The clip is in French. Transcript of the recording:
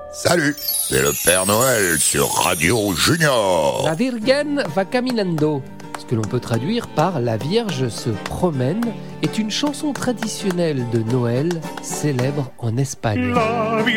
Salut, c'est le Père Noël sur Radio Junior. La Virgen va caminando, ce que l'on peut traduire par La Vierge se promène, est une chanson traditionnelle de Noël célèbre en Espagne.